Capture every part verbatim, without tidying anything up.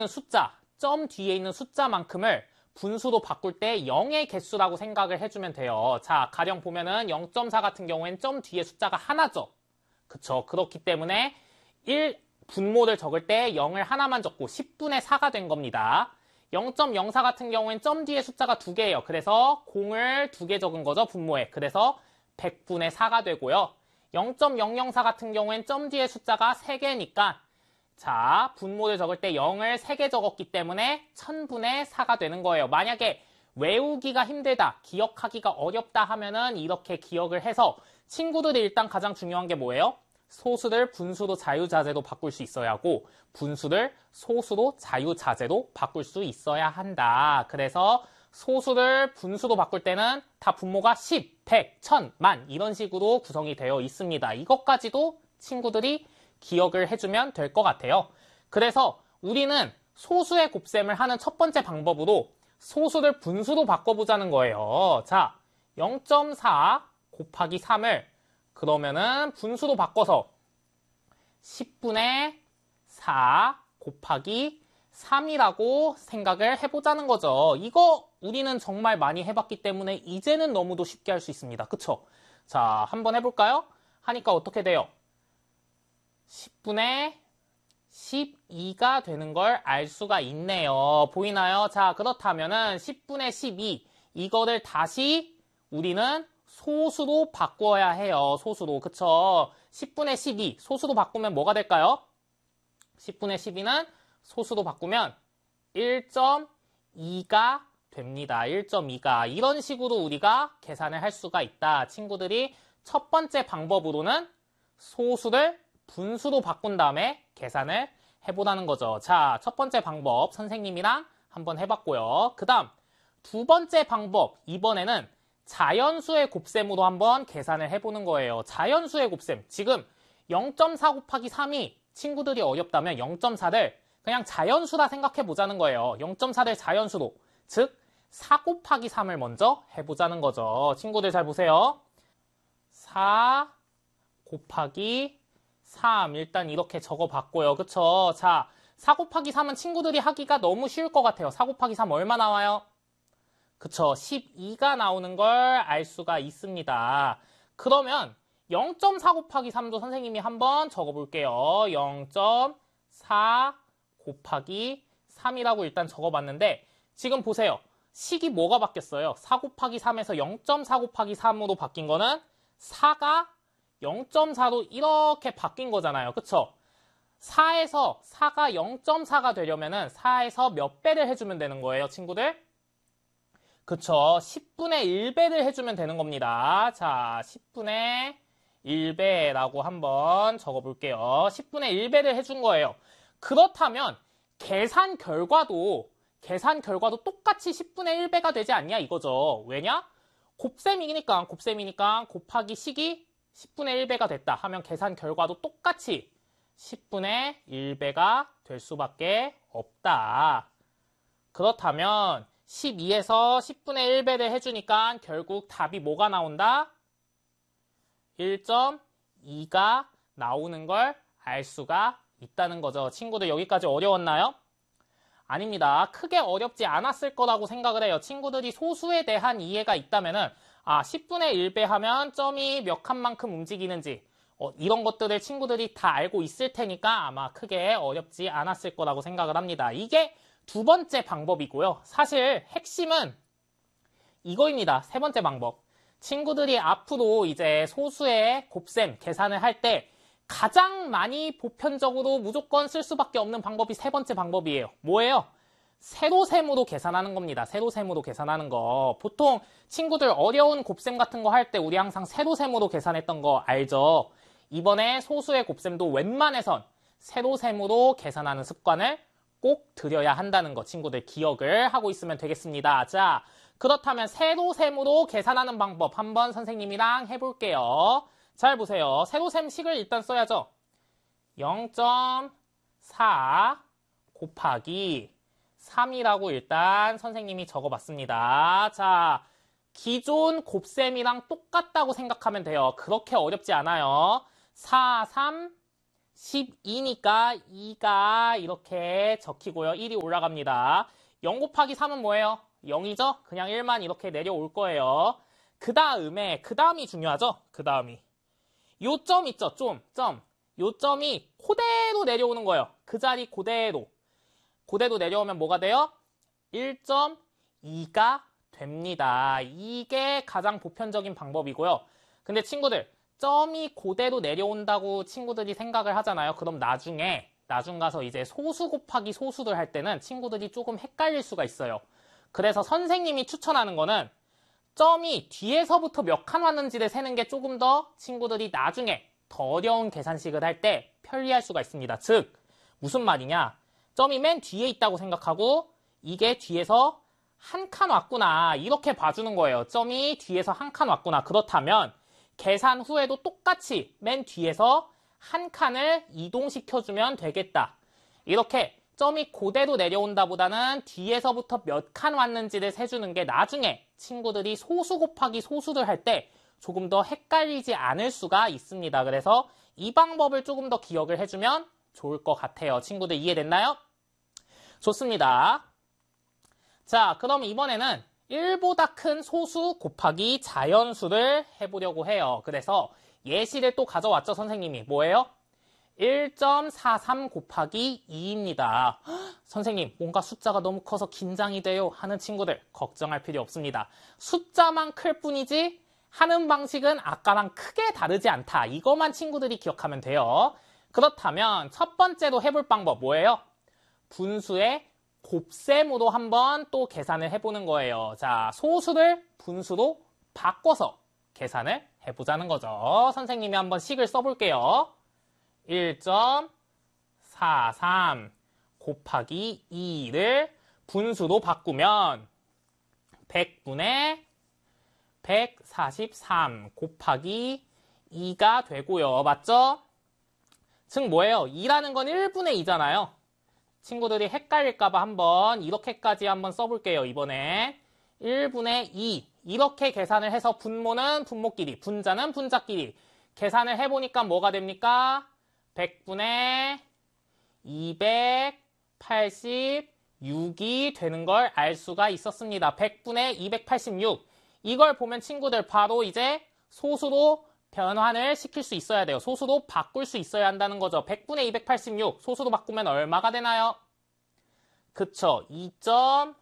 숫자, 점 뒤에 있는 숫자만큼을 분수로 바꿀 때 영의 개수라고 생각을 해주면 돼요. 자, 가령 보면은 영 점 사 같은 경우엔 점 뒤에 숫자가 하나죠. 그쵸. 그렇기 때문에 일 분모를 적을 때 영을 하나만 적고 십분의 사가 된 겁니다. 영 점 영사 같은 경우엔 점 뒤에 숫자가 두 개예요. 그래서 공을 두 개 적은 거죠. 분모에. 그래서 백분의 사가 되고요. 영 점 영영사 같은 경우엔 점 뒤에 숫자가 세 개니까 자, 분모를 적을 때 영을 세 개 적었기 때문에 천분의 사가 되는 거예요. 만약에 외우기가 힘들다, 기억하기가 어렵다 하면은 이렇게 기억을 해서 친구들이 일단 가장 중요한 게 뭐예요? 소수를 분수로 자유자재로 바꿀 수 있어야 하고 분수를 소수로 자유자재로 바꿀 수 있어야 한다. 그래서 소수를 분수로 바꿀 때는 다 분모가 십, 백, 천, 만 이런 식으로 구성이 되어 있습니다. 이것까지도 친구들이 기억을 해주면 될 것 같아요. 그래서 우리는 소수의 곱셈을 하는 첫 번째 방법으로 소수를 분수로 바꿔보자는 거예요. 자, 영 점 사 곱하기 삼을 그러면은 분수로 바꿔서 십분의 사 곱하기 삼이라고 생각을 해보자는 거죠. 이거 우리는 정말 많이 해봤기 때문에 이제는 너무도 쉽게 할 수 있습니다. 그쵸? 자, 한번 해볼까요? 하니까 어떻게 돼요? 십분의 십이가 되는 걸 알 수가 있네요. 보이나요? 자, 그렇다면은 십분의 십이 이거를 다시 우리는 소수로 바꿔야 해요. 소수로. 그쵸? 십분의 십이 소수로 바꾸면 뭐가 될까요? 십분의 십이는 소수로 바꾸면 일 점 이가 됩니다. 일 점 이가. 이런 식으로 우리가 계산을 할 수가 있다. 친구들이 첫 번째 방법으로는 소수를 분수로 바꾼 다음에 계산을 해보라는 거죠. 자, 첫 번째 방법 선생님이랑 한번 해봤고요. 그 다음 두 번째 방법 이번에는 자연수의 곱셈으로 한번 계산을 해보는 거예요. 자연수의 곱셈. 지금 영 점 사 곱하기 삼이 친구들이 어렵다면 영 점 사를 그냥 자연수라 생각해 보자는 거예요. 영 점 사를 자연수로. 즉 사 곱하기 삼을 먼저 해보자는 거죠. 친구들 잘 보세요. 사 곱하기 삼 일단 이렇게 적어봤고요. 그쵸? 자, 사 곱하기 삼은 친구들이 하기가 너무 쉬울 것 같아요. 사 곱하기 삼 얼마 나와요? 그쵸? 십이가 나오는 걸 알 수가 있습니다. 그러면 영 점 사 곱하기 삼도 선생님이 한번 적어볼게요. 영 점 사 곱하기 삼이라고 일단 적어봤는데 지금 보세요. 식이 뭐가 바뀌었어요? 사 곱하기 삼에서 영 점 사 곱하기 삼으로 바뀐 거는 사가 영 점 사로 이렇게 바뀐 거잖아요. 그쵸? 사에서 사가 영 점 사가 되려면은 사에서 몇 배를 해주면 되는 거예요, 친구들? 그쵸? 십분의 일 배를 해주면 되는 겁니다. 자, 십분의 일 배라고 한번 적어볼게요. 십분의 일 배를 해준 거예요. 그렇다면 계산 결과도 계산 결과도 똑같이 십분의 일 배가 되지 않냐 이거죠. 왜냐? 곱셈이니까 곱셈이니까 곱하기 식이 십분의 일 배가 됐다 하면 계산 결과도 똑같이 십분의 일 배가 될 수밖에 없다. 그렇다면 십이에서 십분의 일 배를 해주니까 결국 답이 뭐가 나온다? 일 점 이가 나오는 걸 알 수가 있다는 거죠. 친구들 여기까지 어려웠나요? 아닙니다. 크게 어렵지 않았을 거라고 생각을 해요. 친구들이 소수에 대한 이해가 있다면은 아, 십분의 일 배 하면 점이 몇 칸만큼 움직이는지 어, 이런 것들을 친구들이 다 알고 있을 테니까 아마 크게 어렵지 않았을 거라고 생각을 합니다. 이게 두 번째 방법이고요. 사실 핵심은 이거입니다. 세 번째 방법. 친구들이 앞으로 이제 소수의 곱셈 계산을 할 때 가장 많이 보편적으로 무조건 쓸 수밖에 없는 방법이 세 번째 방법이에요. 뭐예요? 세로셈으로 계산하는 겁니다. 세로셈으로 계산하는 거. 보통 친구들 어려운 곱셈 같은 거 할 때 우리 항상 세로셈으로 계산했던 거 알죠? 이번에 소수의 곱셈도 웬만해선 세로셈으로 계산하는 습관을 꼭 들여야 한다는 거 친구들 기억을 하고 있으면 되겠습니다. 자, 그렇다면 세로셈으로 계산하는 방법 한번 선생님이랑 해볼게요. 잘 보세요. 세로셈식을 일단 써야죠. 영 점 사 곱하기 삼이라고 일단 선생님이 적어봤습니다. 자, 기존 곱셈이랑 똑같다고 생각하면 돼요. 그렇게 어렵지 않아요. 사, 삼, 십이니까 이가 이렇게 적히고요. 일이 올라갑니다. 영 곱하기 삼은 뭐예요? 영이죠? 그냥 일만 이렇게 내려올 거예요. 그 다음에, 그 다음이 중요하죠? 그 다음이. 요 점 있죠? 좀, 점. 요 점이 그대로 내려오는 거예요. 그 자리 그대로. 그대로 내려오면 뭐가 돼요? 일 점 이가 됩니다. 이게 가장 보편적인 방법이고요. 근데 친구들, 점이 그대로 내려온다고 친구들이 생각을 하잖아요. 그럼 나중에, 나중 가서 이제 소수 곱하기 소수를 할 때는 친구들이 조금 헷갈릴 수가 있어요. 그래서 선생님이 추천하는 거는 점이 뒤에서부터 몇 칸 왔는지를 세는 게 조금 더 친구들이 나중에 더 어려운 계산식을 할 때 편리할 수가 있습니다. 즉, 무슨 말이냐? 점이 맨 뒤에 있다고 생각하고 이게 뒤에서 한 칸 왔구나. 이렇게 봐주는 거예요. 점이 뒤에서 한 칸 왔구나. 그렇다면 계산 후에도 똑같이 맨 뒤에서 한 칸을 이동시켜주면 되겠다. 이렇게 점이 그대로 내려온다 보다는 뒤에서부터 몇 칸 왔는지를 세주는 게 나중에 친구들이 소수 곱하기 소수를 할 때 조금 더 헷갈리지 않을 수가 있습니다. 그래서 이 방법을 조금 더 기억을 해주면 좋을 것 같아요. 친구들 이해됐나요? 좋습니다. 자, 그럼 이번에는 일보다 큰 소수 곱하기 자연수를 해보려고 해요. 그래서 예시를 또 가져왔죠, 선생님이. 뭐예요? 일 점 사삼 곱하기 이입니다. 선생님, 뭔가 숫자가 너무 커서 긴장이 돼요 하는 친구들 걱정할 필요 없습니다. 숫자만 클 뿐이지 하는 방식은 아까랑 크게 다르지 않다. 이것만 친구들이 기억하면 돼요. 그렇다면 첫 번째로 해볼 방법 뭐예요? 분수의 곱셈으로 한번 또 계산을 해보는 거예요. 자, 소수를 분수로 바꿔서 계산을 해보자는 거죠. 선생님이 한번 식을 써볼게요. 일 점 사삼 곱하기 이를 분수로 바꾸면 백분의 백사십삼 곱하기 이가 되고요. 맞죠? 즉 뭐예요? 이라는 건 일분의 이잖아요. 친구들이 헷갈릴까봐 한번 이렇게까지 한번 써볼게요. 이번에 일분의 이 이렇게 계산을 해서 분모는 분모끼리, 분자는 분자끼리 계산을 해보니까 뭐가 됩니까? 백분의 이백팔십육이 되는 걸 알 수가 있었습니다. 백분의 이백팔십육 이걸 보면 친구들 바로 이제 소수로 변환을 시킬 수 있어야 돼요. 소수로 바꿀 수 있어야 한다는 거죠. 백분의 이백팔십육 소수로 바꾸면 얼마가 되나요? 그쵸. 이 점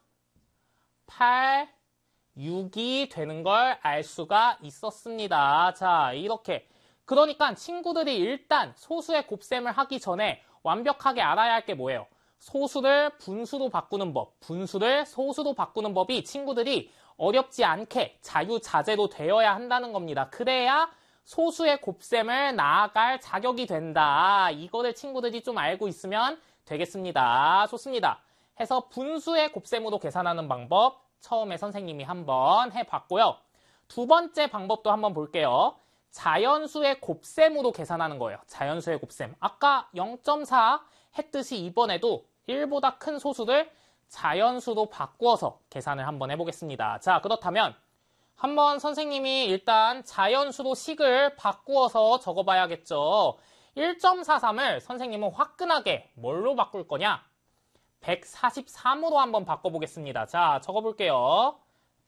팔육이 되는 걸 알 수가 있었습니다. 자, 이렇게. 그러니까 친구들이 일단 소수의 곱셈을 하기 전에 완벽하게 알아야 할 게 뭐예요? 소수를 분수로 바꾸는 법, 분수를 소수로 바꾸는 법이 친구들이 어렵지 않게 자유자재로 되어야 한다는 겁니다. 그래야 소수의 곱셈을 나아갈 자격이 된다. 이거를 친구들이 좀 알고 있으면 되겠습니다. 좋습니다. 해서 분수의 곱셈으로 계산하는 방법 처음에 선생님이 한번 해봤고요. 두 번째 방법도 한번 볼게요. 자연수의 곱셈으로 계산하는 거예요. 자연수의 곱셈. 아까 영 점 사 했듯이 이번에도 일보다 큰 소수를 자연수로 바꾸어서 계산을 한번 해보겠습니다. 자, 그렇다면 한번 선생님이 일단 자연수로 식을 바꾸어서 적어봐야겠죠. 일 점 사삼을 선생님은 화끈하게 뭘로 바꿀 거냐? 백사십삼으로 한번 바꿔보겠습니다. 자, 적어볼게요.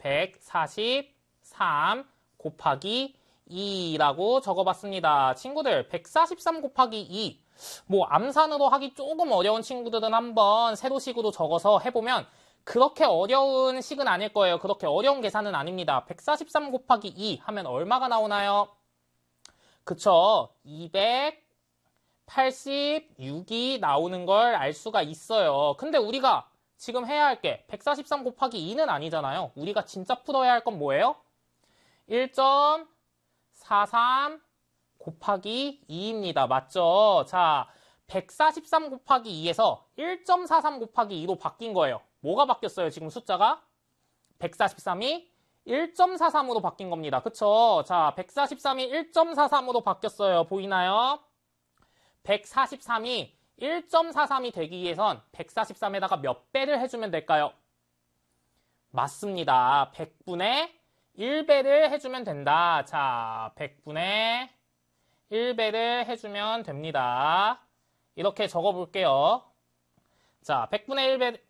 백사십삼 곱하기 이라고 적어봤습니다. 친구들, 백사십삼 곱하기 이. 뭐 암산으로 하기 조금 어려운 친구들은 한번 세로식으로 적어서 해보면 그렇게 어려운 식은 아닐 거예요. 그렇게 어려운 계산은 아닙니다. 백사십삼 곱하기 이 하면 얼마가 나오나요? 그쵸. 이백팔십육이 나오는 걸 알 수가 있어요. 근데 우리가 지금 해야 할 게 백사십삼 곱하기 이는 아니잖아요. 우리가 진짜 풀어야 할 건 뭐예요? 일 점 사삼 곱하기 이입니다. 맞죠? 자, 백사십삼 곱하기 이에서 일 점 사삼 곱하기 이로 바뀐 거예요. 뭐가 바뀌었어요? 지금 숫자가? 백사십삼이 일 점 사삼으로 바뀐 겁니다. 그쵸? 자, 백사십삼이 일 점 사삼으로 바뀌었어요. 보이나요? 백사십삼이 일 점 사삼이 되기 위해선 백사십삼에다가 몇 배를 해주면 될까요? 맞습니다. 백분의 일 배를 해주면 된다. 자, 백분의 일 배를 해주면 됩니다. 이렇게 적어볼게요. 자, 백분의 일 배,